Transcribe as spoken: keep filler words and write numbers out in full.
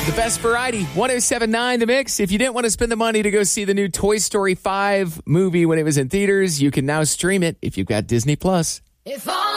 The best variety, one oh seven point nine The Mix. If you didn't want to spend the money to go see the new Toy Story five movie when it was in theaters, you can now stream it if you've got Disney Plus. If I